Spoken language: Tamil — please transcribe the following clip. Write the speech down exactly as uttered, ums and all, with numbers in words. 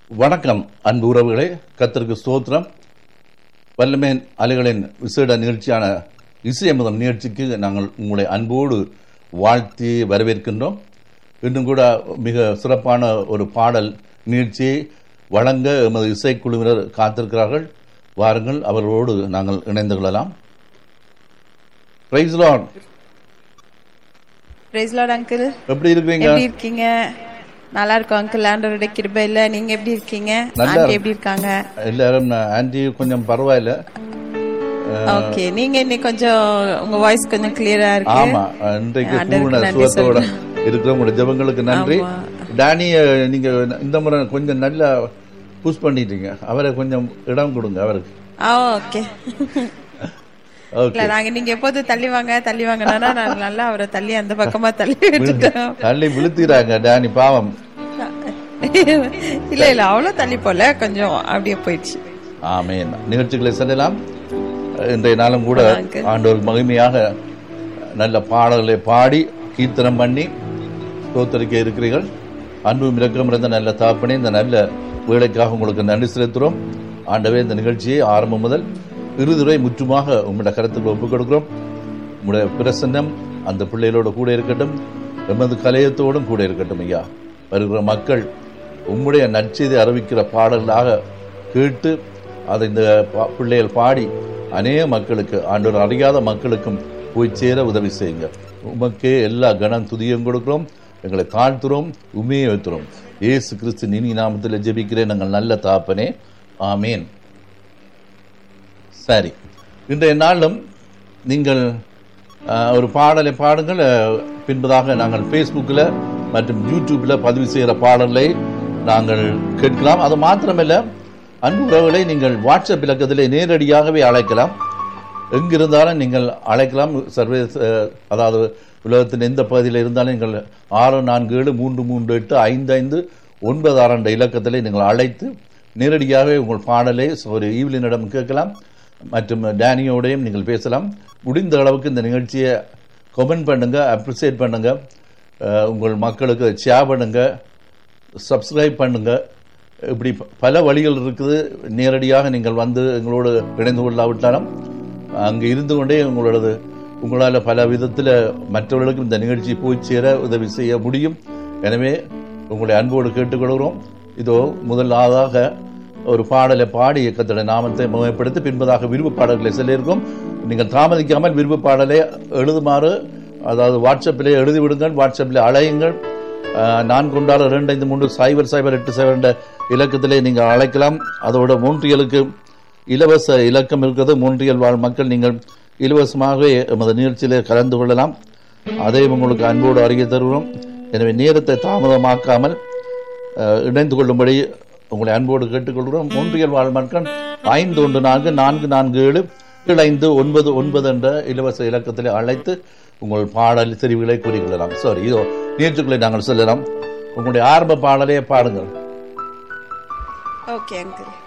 வணக்கம் அன்பு உறவுகளே, கர்த்தருக்கு ஸ்தோத்திரம். வல்லமையின் அலைகளின் விசேட நிகழ்ச்சியான இசையமுதம் நிகழ்ச்சிக்கு நாங்கள் உங்களை அன்போடு வாழ்த்தி வரவேற்கின்றோம். இன்னும் கூட மிக சிறப்பான ஒரு பாடல் நிகழ்ச்சியை வழங்க எமது இசைக்குழுவினர் காத்திருக்கிறார்கள். வாருங்கள், அவர்களோடு நாங்கள் இணைந்து கொள்ளலாம். Price Lord. Price Lord uncle. எப்படி இருக்கீங்க? எப்படி இருக்கீங்க? நல்லா இருக்கும் அங்கிள். ஆண்டவருடைய கிருபையில. நீங்க எப்படி இருக்கீங்க? ஆண்டி எப்படி இருக்காங்க? எல்லாரும் ஆண்டி கொஞ்சம் பரவாயில்ல. ஓகே, நீங்க இன்னைக்கு கொஞ்சம் உங்க வாய்ஸ் கொஞ்சம் கிளியரா இருக்கு. ஆமா, இன்றைக்கு பூர்ண சுகத்தோட இருக்கிற உங்களுடைய ஜெபங்களுக்கு நன்றி. டானி, நீங்க இந்த முறை கொஞ்சம் நல்லா புஷ் பண்ணிட்டீங்க. அவரை கொஞ்சம் இடம் கொடுங்க அவருக்கு. ஓகே நாங்க நீங்க எப்போது தள்ளி வாங்க தள்ளி வாங்கினா நல்லா அவரை தள்ளி அந்த பக்கமா தள்ளி விட்டுட்டோம். தள்ளி விழுத்திராங்க டானி, பாவம். இல்ல இல்ல அவ்வளவு தள்ளி போல, கொஞ்சம் அப்படியே போயிடுச்சு. ஆமென். நிகழ்ச்சிகளை செல்லலாம். இன்றைய நாளும் கூட ஆண்டவர் மகிமையாக நல்ல பாடல்களை பாடி கீர்த்தனம் பண்ணி ஸ்தோத்திரிக்க இருக்கிறீர்கள். அன்பும் இரக்கம் இருந்த நல்ல தாப்பனே, இந்த நல்ல வேலைக்காக உங்களுக்கு நன்றி செலுத்துகிறோம். ஆண்டவே, இந்த நிகழ்ச்சியை ஆரம்பம் முதல் இறுதிவரை முற்றுமாக உங்களுடைய கருத்துக்களை ஒப்புக் கொடுக்கிறோம். உங்களுடைய பிரசன்னம் அந்த பிள்ளைகளோடு கூட இருக்கட்டும், எமது கலையத்தோடும் கூட இருக்கட்டும். ஐயா, வருகிற மக்கள் உம்முடைய நற்செய்தி அறிவிக்கிற பாடல்களாக கேட்டு அதை இந்த பிள்ளைகள் பாடி அநேக மக்களுக்கு, ஆண்டவர் அறியாத மக்களுக்கும் போய் சேர உதவி செய்யுங்க. உமக்கே எல்லா கனம் துதியும் கொடுக்கிறோம். எங்களை தாழ்த்துறோம், உண்மையை வைத்துறோம். இயேசு கிறிஸ்து இனி நாமத்தில் ஜெபிக்கிறேன் நாங்கள் நல்ல தாப்பனே, ஆமேன். சரி, இன்றைய நாளும் நீங்கள் ஒரு பாடலை பாடுங்கள். பின்பதாக நாங்கள் ஃபேஸ்புக்கில் மற்றும் யூடியூப்பில் பதிவு செய்கிற பாடலை நாங்கள் கேட்கலாம். அது மாத்திரமல்ல, அன்பு உறவுகளை நீங்கள் வாட்ஸ்அப் இலக்கத்திலே நேரடியாகவே அழைக்கலாம். எங்கிருந்தாலும் நீங்கள் அழைக்கலாம். சர்வதேச, அதாவது உலகத்தின் எந்த பகுதியில் இருந்தாலும் நீங்கள் ஆறு நான்கு ஏழு மூன்று மூன்று எட்டு ஐந்து ஐந்து ஒன்பது ஆறு என்ற இலக்கத்திலே நீங்கள் அழைத்து நேரடியாகவே உங்கள் பாடலை ஒரு ஈவிலினிடம் கேட்கலாம். மற்றும் டேனியோடையும் நீங்கள் பேசலாம். முடிந்த அளவுக்கு இந்த நிகழ்ச்சியை கமெண்ட் பண்ணுங்க, அப்ரிசியேட் பண்ணுங்க, உங்கள் மக்களுக்கு ஷேர் பண்ணுங்க, சப்ஸ்கிரைப் பண்ணுங்க. இப்படி பல வழிகள் இருக்குது. நேரடியாக நீங்கள் வந்து எங்களோடு இணைந்து கொள்ளாவிட்டாலும் அங்கே இருந்து கொண்டே உங்களோடது உங்களால் பல விதத்தில் மற்றவர்களுக்கும் இந்த நிகழ்ச்சி போய் சேர உதவி செய்ய முடியும். எனவே உங்களை அன்போடு கேட்டுக்கொள்கிறோம். இதோ முதலாவதாக ஒரு பாடலை பாடி கர்த்தருடைய நாமத்தை மகிமைப்படுத்தி பின்பதாக விருப்ப பாடல்களை சொல்லியிருக்கோம். நீங்கள் தாமதிக்காமல் விருப்ப பாடலை எழுதுமாறு, அதாவது வாட்ஸ்அப்பிலே எழுதி விடுங்கள், வாட்ஸ்அப்பில் அழையுங்கள். நான் கொண்டாட இரண்டு ஐந்து மூன்று சைபர் சைபர் எட்டு சைபர் என்ற இலக்கத்திலே நீங்கள் அழைக்கலாம். அதோட மூன்றியலுக்கு இலவச இலக்கம் இருக்கிறது. மூன்றியல் வாழ் மக்கள் நீங்கள் இலவசமாகவே எமது நிகழ்ச்சியிலே கலந்து கொள்ளலாம். அதை உங்களுக்கு அன்போடு அறிய தருகிறோம். எனவே நேரத்தை தாமதமாக்காமல் இணைந்து கொள்ளும்படி உங்களை அன்போடு கேட்டுக்கொள்கிறோம். மூன்றியல் வாழ் மக்கள் ஐந்து ஒன்று நான்கு நான்கு நான்கு ஏழு ஏழு ஐந்து ஒன்பது ஒன்பது என்ற இலவச இலக்கத்திலே அழைத்து உங்கள் பாடல் தெரிவுகளை கூறிக்கொள்ளலாம். சாரி, இதோ நிகழ்ச்சிகளை நாங்கள் சொல்லலாம். உங்களுடைய ஆரம்ப பாடலையே பாடுங்கள். Okay uncle.